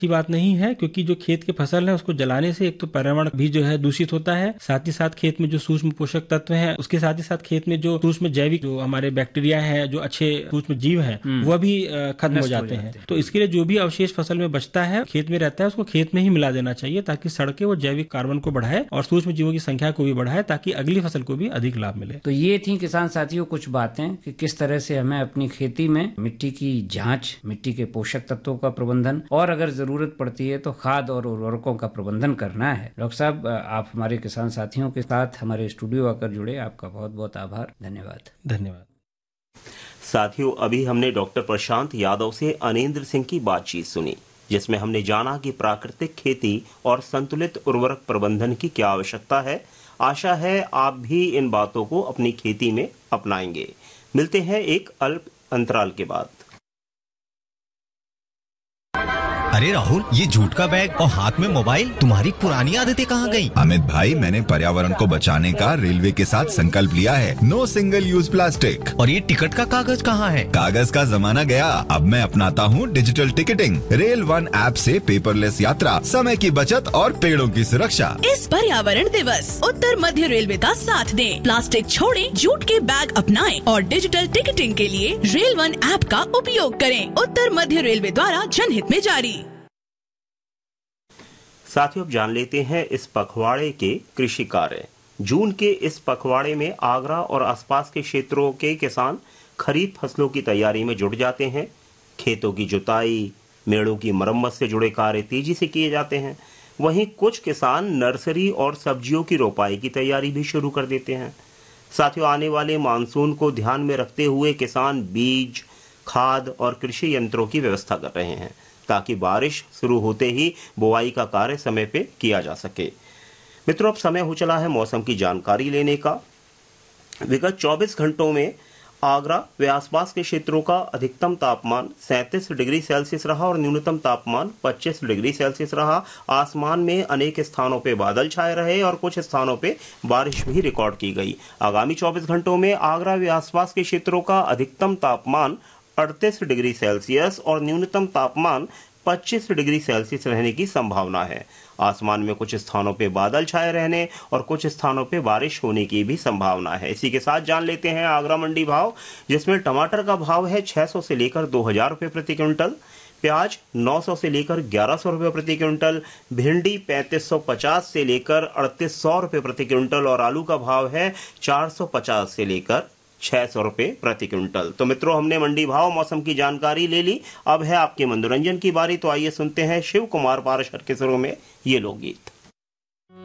की बात नहीं है, क्योंकि जो खेत की फसल है उसको जलाने से एक तो पर्यावरण भी जो है दूषित होता है, साथ ही साथ खेत में जो सूक्ष्म पोषक तत्व हैं, उसके साथ ही साथ खेत में जो सूक्ष्म जैविक जो हमारे बैक्टीरिया हैं, जो अच्छे सूक्ष्म जीव हैं, वह भी खत्म हो जाते हैं। तो इसके लिए जो भी अवशेष फसल में बचता है, खेत में रहता है, उसको खेत में ही मिला देना चाहिए, ताकि सड़के वो जैविक कार्बन को बढ़ाए और सूक्ष्म जीवों की संख्या को भी बढ़ाए, ताकि अगली फसल को भी अधिक लाभ मिले। तो ये थी किसान साथियों कुछ बातें कि किस तरह से हमें अपनी खेती में मिट्टी की जांच, मिट्टी के पोषक तत्वों का प्रबंधन और अगर जरूरत पड़ती है तो खाद और उर्वरकों का प्रबंधन करना है। डॉक्टर साहब, आप हमारे किसान साथियों के साथ हमारे स्टूडियो आकर जुड़े, आपका बहुत बहुत आभार। धन्यवाद। धन्यवाद साथियों, अभी हमने डॉक्टर प्रशांत यादव से अनिंद्र सिंह की बातचीत सुनी, जिसमें हमने जाना कि प्राकृतिक खेती और संतुलित उर्वरक प्रबंधन की क्या आवश्यकता है। आशा है आप भी इन बातों को अपनी खेती में अपनाएंगे। मिलते हैं एक अल्प अंतराल के बाद। अरे राहुल, ये जूट का बैग और हाथ में मोबाइल, तुम्हारी पुरानी आदतें कहाँ गई? अमित भाई, मैंने पर्यावरण को बचाने का रेलवे के साथ संकल्प लिया है। No single use plastic. और ये टिकट का कागज कहाँ है? कागज का जमाना गया, अब मैं अपनाता हूँ digital ticketing. Rail one app से पेपरलेस यात्रा, समय की बचत और पेड़ों की सुरक्षा। इस पर्यावरण दिवस उत्तर मध्य रेलवे का साथ दें, प्लास्टिक छोड़ें, जूट के बैग अपनाएं और डिजिटल टिकटिंग के लिए रेल वन ऐप का उपयोग करें। उत्तर मध्य रेलवे द्वारा जनहित में जारी। साथियों, अब जान लेते हैं इस पखवाड़े के कृषि कार्य। जून के इस पखवाड़े में आगरा और आसपास के क्षेत्रों के किसान खरीफ फसलों की तैयारी में जुट जाते हैं। खेतों की जुताई, मेड़ों की मरम्मत से जुड़े कार्य तेजी से किए जाते हैं। वहीं कुछ किसान नर्सरी और सब्जियों की रोपाई की तैयारी भी शुरू कर देते हैं। साथियों, आने वाले मानसून को ध्यान में रखते हुए किसान बीज, खाद और कृषि यंत्रों की व्यवस्था कर रहे हैं, ताकि बारिश शुरू होते ही बुआई का कार्य समय पे किया जा सके। मित्रों, अब समय हो चला है मौसम की जानकारी लेने का। विगत 24 घंटों में आगरा व आसपास के क्षेत्रों का अधिकतम तापमान 37 डिग्री सेल्सियस रहा और न्यूनतम तापमान 25 डिग्री सेल्सियस रहा। आसमान में अनेक स्थानों पे बादल छाए रहे और कुछ स्थानों पे बारिश भी रिकॉर्ड की गई। आगामी 24 घंटों में आगरा व आसपास के क्षेत्रों का अधिकतम तापमान 38 डिग्री सेल्सियस और न्यूनतम तापमान 25 डिग्री सेल्सियस रहने की संभावना है। आसमान में कुछ स्थानों पे बादल छाए रहने और कुछ स्थानों पे बारिश होने की भी संभावना है। इसी के साथ जान लेते हैं आगरा मंडी भाव, जिसमें टमाटर का भाव है 600 से लेकर 2000 रुपये प्रति क्विंटल, प्याज 900 से लेकर 1100 रुपये प्रति क्विंटल, भिंडी 3550 से लेकर 3800 रुपये प्रति क्विंटल और आलू का भाव है 450 से लेकर 600 रुपये प्रति क्विंटल। तो मित्रों, हमने मंडी भाव मौसम की जानकारी ले ली। अब है आपके मनोरंजन की बारी, तो आइए सुनते हैं शिव कुमार पारशर के सुरों में ये लोकगीत।